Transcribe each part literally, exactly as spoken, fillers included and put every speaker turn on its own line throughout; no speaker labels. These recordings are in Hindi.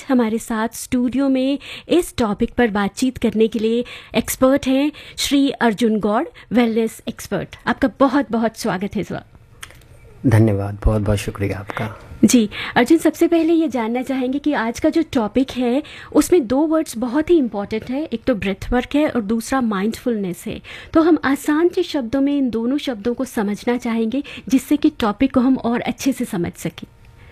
आज हमारे साथ स्टूडियो में इस टॉपिक पर बातचीत करने के लिए एक्सपर्ट हैं श्री अर्जुन गौड़, वेलनेस एक्सपर्ट। आपका बहुत बहुत स्वागत है सर।
धन्यवाद, बहुत बहुत शुक्रिया आपका।
जी अर्जुन, सबसे पहले ये जानना चाहेंगे कि आज का जो टॉपिक है उसमें दो वर्ड्स बहुत ही इंपॉर्टेंट है, एक तो ब्रेथ वर्क है और दूसरा माइंडफुलनेस है। तो हम आसान से शब्दों में इन दोनों शब्दों को समझना चाहेंगे जिससे कि टॉपिक को हम और अच्छे से समझ सकें।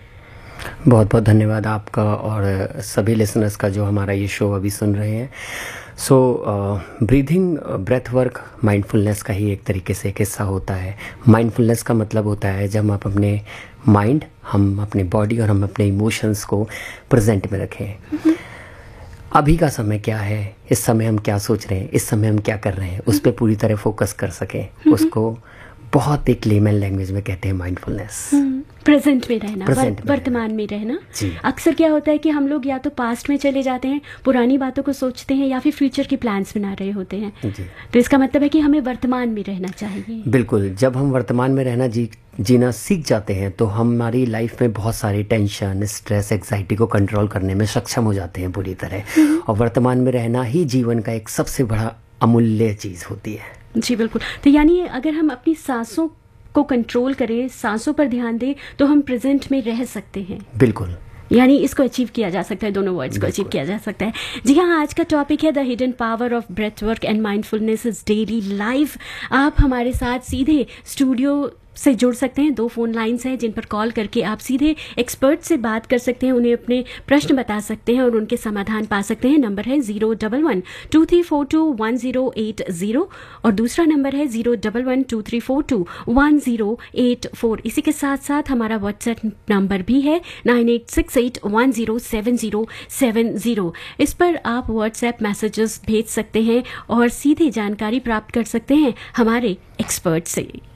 बहुत बहुत धन्यवाद आपका और सभी लिसनर्स का जो हमारा ये शो अभी सुन रहे हैं। सो ब्रीथिंग, ब्रेथ वर्क माइंडफुलनेस का ही एक तरीके से एक हिस्सा होता है। माइंडफुलनेस का मतलब होता है जब हम अपने माइंड, हम अपने बॉडी और हम अपने इमोशंस को प्रेजेंट में रखें। अभी का समय क्या है, इस समय हम क्या सोच रहे हैं, इस समय हम क्या कर रहे हैं, उस पर पूरी तरह फोकस कर सकें। उसको बहुत एक लेमन लैंग्वेज में कहते हैं माइंडफुलनेस।
प्रेजेंट में रहना,
Present
वर,
में
वर्तमान में रहना।
जी।
अक्सर क्या होता है कि हम लोग या तो पास्ट में चले जाते हैं, पुरानी बातों को सोचते हैं, या फिर फ्यूचर की प्लान्स बना रहे होते हैं।
जी।
तो इसका मतलब है कि हमें वर्तमान में रहना चाहिए।
बिल्कुल, जब हम वर्तमान में रहना जी जीना सीख जाते हैं तो हमारी लाइफ में बहुत सारी टेंशन, स्ट्रेस, एग्जाइटी को कंट्रोल करने में सक्षम हो जाते हैं पूरी तरह। और वर्तमान में रहना ही जीवन का एक सबसे बड़ा अमूल्य चीज़ होती है।
जी बिल्कुल। तो यानी अगर हम अपनी सांसों को कंट्रोल करें, सांसों पर ध्यान दें, तो हम प्रेजेंट में रह सकते हैं।
बिल्कुल,
यानी इसको अचीव किया जा सकता है, दोनों वर्ड्स को अचीव किया जा सकता है। जी हाँ, आज का टॉपिक है the hidden power of breath work and mindfulness is daily life. आप हमारे साथ सीधे स्टूडियो से जुड़ सकते हैं। दो फोन लाइंस हैं जिन पर कॉल करके आप सीधे एक्सपर्ट से बात कर सकते हैं, उन्हें अपने प्रश्न बता सकते हैं और उनके समाधान पा सकते हैं। नंबर है zero double one two three four to one zero eight zero और दूसरा नंबर है zero double one two three four to one zero eight four. इसी के साथ साथ हमारा व्हाट्सएप नंबर भी है nine eight six eight one zero seven zero seven zero. इस पर आप व्हाट्सएप मैसेजेस भेज सकते हैं और सीधे जानकारी प्राप्त कर सकते हैं हमारे एक्सपर्ट से।